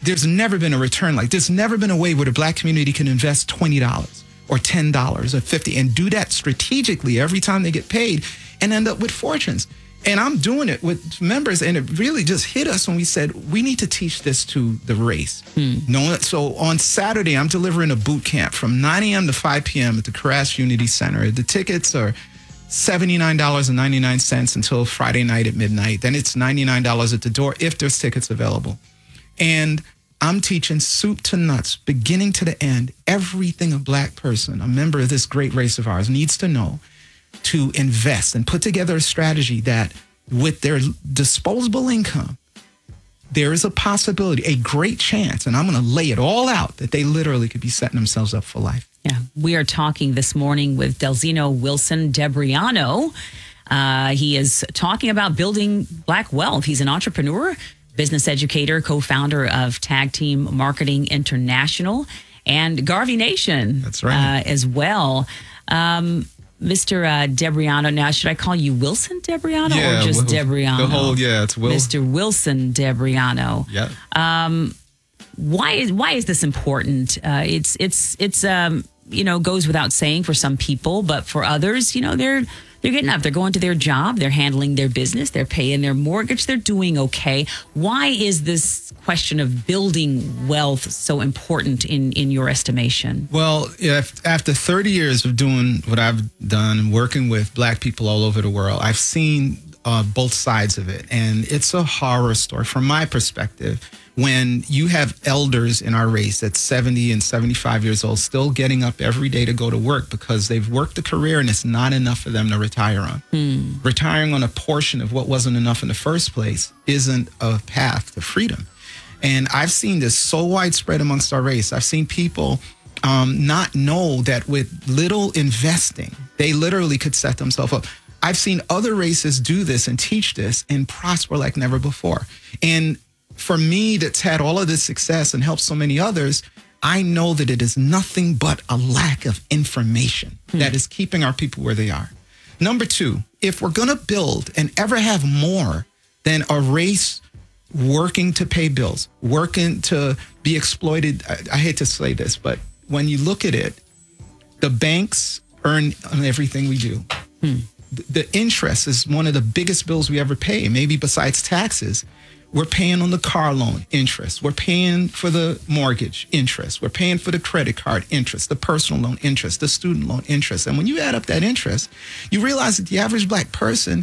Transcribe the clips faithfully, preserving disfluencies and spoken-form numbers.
there's never been a return like there's never been a way where the Black community can invest twenty dollars or ten dollars or fifty dollars and do that strategically every time they get paid and end up with fortunes. And I'm doing it with members, and it really just hit us when we said, we need to teach this to the race. Hmm. No, so on Saturday, I'm delivering a boot camp from nine a.m. to five p.m. at the Carass Unity Center. The tickets are seventy-nine dollars and ninety-nine cents until Friday night at midnight. Then it's ninety-nine dollars at the door if there's tickets available. And I'm teaching soup to nuts, beginning to the end, everything a Black person, a member of this great race of ours, needs to know to invest and put together a strategy that with their disposable income, there is a possibility, a great chance, and I'm going to lay it all out, that they literally could be setting themselves up for life. Yeah, we are talking this morning with Delzino Wilson Debriano. Uh, he is talking about building Black wealth. He's an entrepreneur, business educator, co-founder of Tag Team Marketing International and Garvey Nation. That's right. Uh, as well. Um, Mister Uh, Debriano, now should I call you Wilson Debriano yeah, or just well, Debriano? The whole, yeah, it's Will. Mister Wilson Debriano. Yeah. Um, why is why is this important? Uh, it's it's it's um you know goes without saying for some people, but for others, you know they're they're getting up, they're going to their job, they're handling their business, they're paying their mortgage, they're doing okay. Why is this question of building wealth so important in in your estimation? Well, if, after thirty years of doing what I've done and working with Black people all over the world, I've seen uh, both sides of it. And it's a horror story from my perspective when you have elders in our race that's seventy and seventy-five years old still getting up every day to go to work because they've worked a career and it's not enough for them to retire on. Hmm. Retiring on a portion of what wasn't enough in the first place isn't a path to freedom. And I've seen this so widespread amongst our race. I've seen people um, not know that with little investing, they literally could set themselves up. I've seen other races do this and teach this and prosper like never before. And for me, that's had all of this success and helped so many others, I know that it is nothing but a lack of information hmm. that is keeping our people where they are. Number two, if we're going to build and ever have more than a race working to pay bills, working to be exploited, I, I hate to say this, but when you look at it, the banks earn on everything we do. Hmm. The, the interest is one of the biggest bills we ever pay, maybe besides taxes. We're paying on the car loan interest. We're paying for the mortgage interest. We're paying for the credit card interest, the personal loan interest, the student loan interest. And when you add up that interest, you realize that the average Black person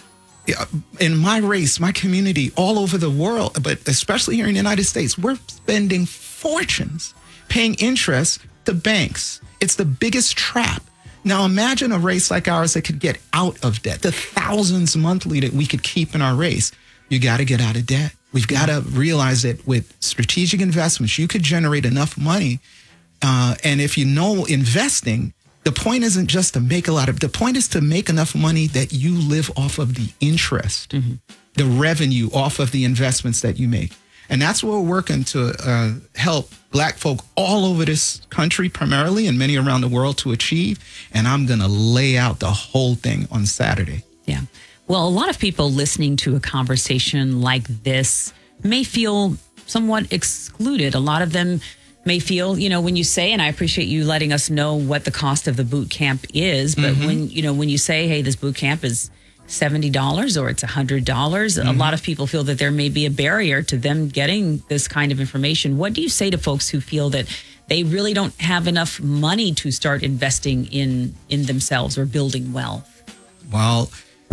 in my race, my community, all over the world, but especially here in the United States, we're spending fortunes paying interest to banks. It's the biggest trap. Now imagine a race like ours that could get out of debt, the thousands monthly that we could keep in our race. You got to get out of debt. We've got to realize that with strategic investments, you could generate enough money. Uh, and if you know investing, the point isn't just to make a lot of, the point is to make enough money that you live off of the interest, mm-hmm. the revenue off of the investments that you make. And that's what we're working to uh, help Black folk all over this country primarily and many around the world to achieve. And I'm going to lay out the whole thing on Saturday. Yeah. Well, a lot of people listening to a conversation like this may feel somewhat excluded. A lot of them may feel, you know, when you say, and I appreciate you letting us know what the cost of the boot camp is, but mm-hmm. when, you know, when you say, hey, this boot camp is seventy dollars or it's one hundred dollars, mm-hmm. a lot of people feel that there may be a barrier to them getting this kind of information. What do you say to folks who feel that they really don't have enough money to start investing in, in themselves or building wealth? Well,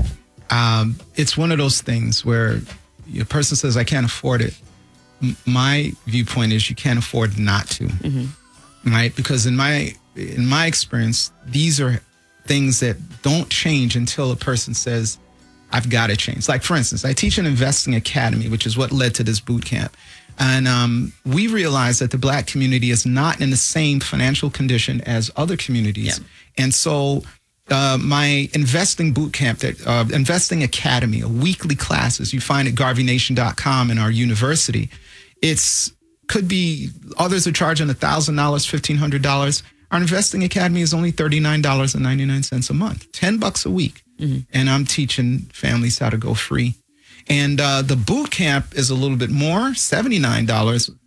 Um, it's one of those things where a person says, I can't afford it. M- my viewpoint is you can't afford not to, mm-hmm. right? Because in my in my experience, these are things that don't change until a person says, I've got to change. Like, for instance, I teach an investing academy, which is what led to this boot camp. And um, we realize that the Black community is not in the same financial condition as other communities. Yeah. And so Uh, my investing boot camp, that uh, investing academy, a weekly classes you find at garvey nation dot com in our university. It's could be others are charging a thousand dollars, fifteen hundred dollars. Our investing academy is only thirty nine dollars and ninety nine cents a month, ten bucks a week, mm-hmm. and I'm teaching families how to go free. And uh, the boot camp is a little bit more, seventy nine dollars.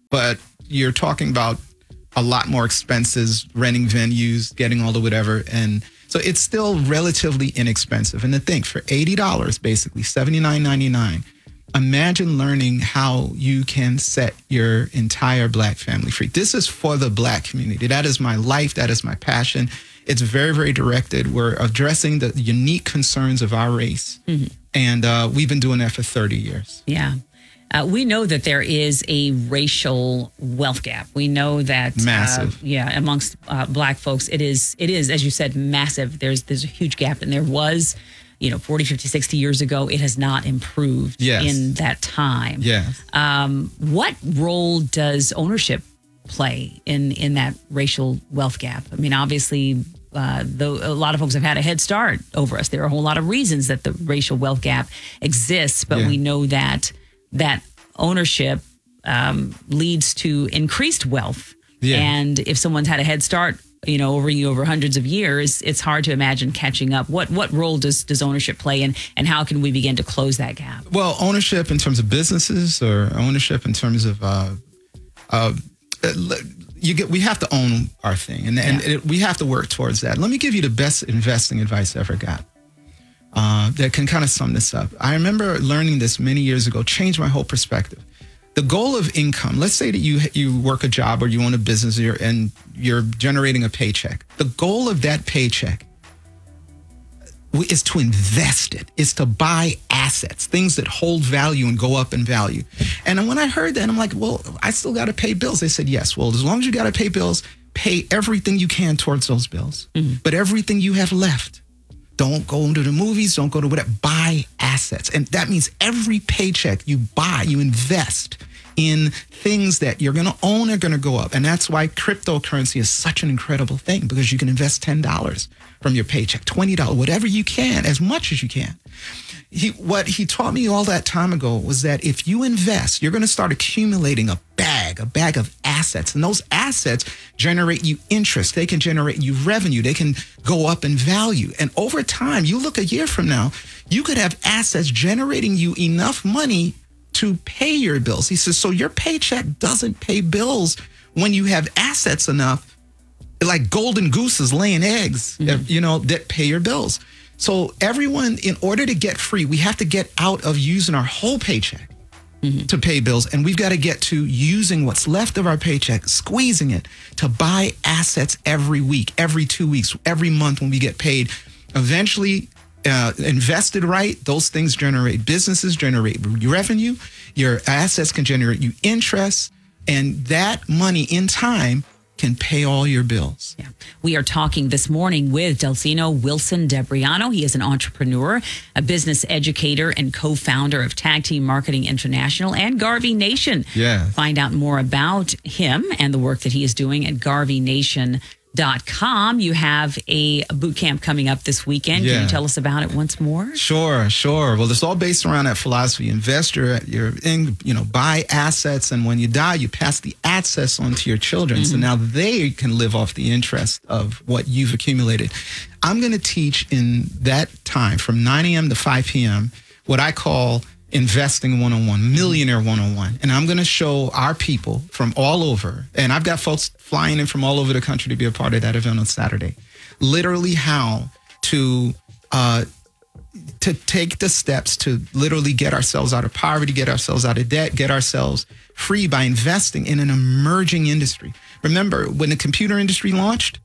but you're talking about a lot more expenses, renting venues, getting all the whatever. And so it's still relatively inexpensive. And to think, for eighty dollars, basically seventy-nine ninety-nine, imagine learning how you can set your entire Black family free. This is for the Black community. That is my life. That is my passion. It's very, very directed. We're addressing the unique concerns of our race. Mm-hmm. And uh, we've been doing that for thirty years. Yeah. Uh, we know that there is a racial wealth gap. We know that massive. Uh, yeah, amongst uh, Black folks, it is, it is, as you said, massive. There's there's a huge gap. And there was, you know, forty, fifty, sixty years ago, it has not improved yes. in that time. Yes. Um, what role does ownership play in, in that racial wealth gap? I mean, obviously, uh, though a lot of folks have had a head start over us. There are a whole lot of reasons that the racial wealth gap exists, but yeah. we know that that ownership um, leads to increased wealth. Yeah. And if someone's had a head start, you know, over over hundreds of years, it's hard to imagine catching up. What what role does does ownership play, and and how can we begin to close that gap? Well, ownership in terms of businesses, or ownership in terms of uh, uh, you get we have to own our thing, and and Yeah. it, we have to work towards that. Let me give you the best investing advice I ever got. Uh, that can kind of sum this up. I remember learning this many years ago, changed my whole perspective. The goal of income, let's say that you you work a job or you own a business, you're, and you're generating a paycheck. The goal of that paycheck is to invest it, is to buy assets, things that hold value and go up in value. And when I heard that, I'm like, well, I still got to pay bills. They said, yes, well, as long as you got to pay bills, pay everything you can towards those bills. Mm-hmm. But everything you have left, don't go into the movies, don't go to whatever, buy assets. And that means every paycheck you buy, you invest in things that you're going to own are going to go up. And that's why cryptocurrency is such an incredible thing, because you can invest ten dollars from your paycheck, twenty dollars, whatever you can, as much as you can. He, what he taught me all that time ago was that if you invest, you're going to start accumulating a bag, a bag of assets. And those assets generate you interest. They can generate you revenue. They can go up in value. And over time, you look a year from now, you could have assets generating you enough money to pay your bills. He says, so your paycheck doesn't pay bills when you have assets enough, like golden gooses laying eggs, mm-hmm. you know, that pay your bills. So everyone, in order to get free, we have to get out of using our whole paycheck mm-hmm. to pay bills. And we've got to get to using what's left of our paycheck, squeezing it to buy assets every week, every two weeks, every month when we get paid. Eventually, uh, invested right, those things generate businesses, generate revenue. Your assets can generate you interest. And that money in time can pay all your bills. Yeah. We are talking this morning with Delfino Wilson Debriano. He is an entrepreneur, a business educator, and co-founder of Tag Team Marketing International and Garvey Nation. Yeah. Find out more about him and the work that he is doing at garvey nation dot com. You have a boot camp coming up this weekend. Yeah. Can you tell us about it once more? Sure, sure. Well, it's all based around that philosophy. Investor, you're in, you know, buy assets, and when you die, you pass the assets on to your children. Mm-hmm. So now they can live off the interest of what you've accumulated. I'm going to teach in that time from nine a.m. to five p.m. what I call Investing one oh one, Millionaire one oh one. And I'm going to show our people from all over, and I've got folks flying in from all over the country to be a part of that event on Saturday, literally how to uh, to take the steps to literally get ourselves out of poverty, get ourselves out of debt, get ourselves free by investing in an emerging industry. Remember, when the computer industry launched,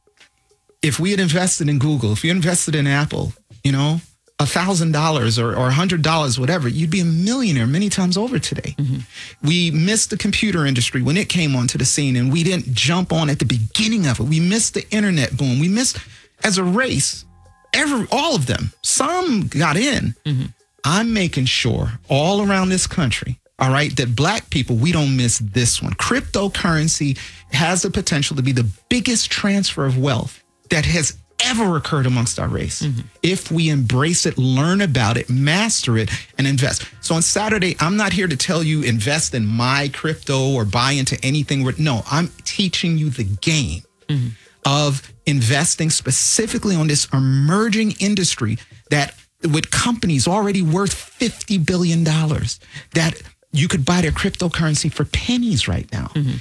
if we had invested in Google, if we invested in Apple, you know, a thousand dollars or or a hundred dollars, whatever, you'd be a millionaire many times over today. Mm-hmm. We missed the computer industry when it came onto the scene, and we didn't jump on at the beginning of it. We missed the internet boom. We missed, as a race, every all of them. Some got in. Mm-hmm. I'm making sure all around this country, all right, that Black people, we don't miss this one. Cryptocurrency has the potential to be the biggest transfer of wealth that has ever occurred amongst our race. Mm-hmm. If we embrace it, learn about it, master it, and invest. So on Saturday, I'm not here to tell you invest in my crypto or buy into anything. No, I'm teaching you the game mm-hmm. of investing specifically on this emerging industry that with companies already worth fifty billion dollars, that you could buy their cryptocurrency for pennies right now.